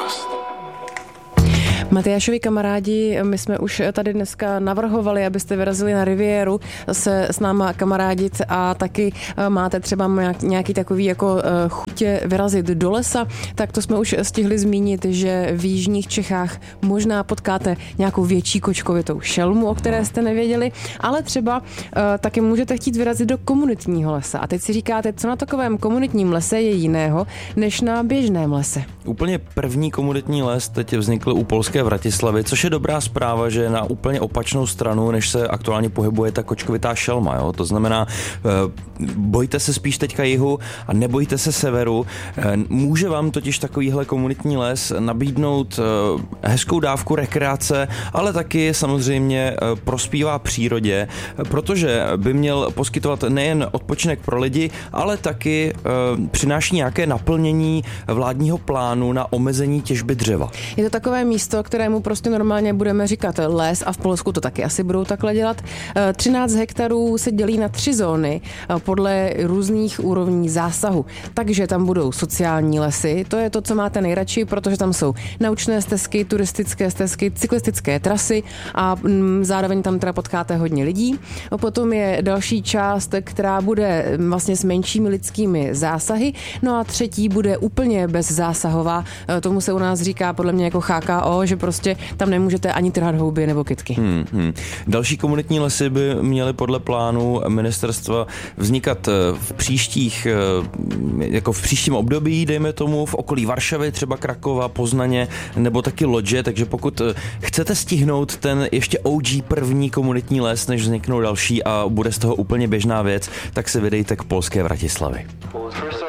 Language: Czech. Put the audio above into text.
Matyášovi kamarádi, my jsme už tady dneska navrhovali, abyste vyrazili na riviéru se s náma kamarádit a taky máte třeba nějaký takový jako chutě vyrazit do lesa, tak to jsme už stihli zmínit, že v jižních Čechách možná potkáte nějakou větší kočkovitou šelmu, o které jste nevěděli, ale třeba taky můžete chtít vyrazit do komunitního lesa. A teď si říkáte, co na takovém komunitním lese je jiného, než na běžném lese. Úplně první komunitní les teď vznikl u polské Vratislavy, což je dobrá zpráva, že na úplně opačnou stranu, než se aktuálně pohybuje ta kočkovitá šelma. Jo? To znamená, bojte se spíš teďka jihu a nebojte se severu. Může vám totiž takovýhle komunitní les nabídnout hezkou dávku rekreace, ale taky samozřejmě prospívá přírodě, protože by měl poskytovat nejen odpočinek pro lidi, ale taky přináší nějaké naplnění vládního plánu na omezení těžby dřeva. Je to takové místo, kterému prostě normálně budeme říkat les a v Polsku to taky asi budou takhle dělat. 13 hektarů se dělí na 3 zóny podle různých úrovní zásahu. Takže tam budou sociální lesy, to je to, co máte nejradši, protože tam jsou naučné stezky, turistické stezky, cyklistické trasy a zároveň tam teda potkáte hodně lidí. Potom je další část, která bude vlastně s menšími lidskými zásahy, no a třetí bude úplně bezzásahová. Tomu se u nás říká podle mě jako HKO, že prostě tam nemůžete ani trhat houby nebo kytky. Další komunitní lesy by měly podle plánu ministerstva vznikat v příštím období, dejme tomu v okolí Varšavy, třeba Krakova, Poznaně nebo taky Lodže, takže pokud chcete stihnout ten ještě OG první komunitní les, než vzniknou další a bude z toho úplně běžná věc, tak se vydejte k polské Vratislavi.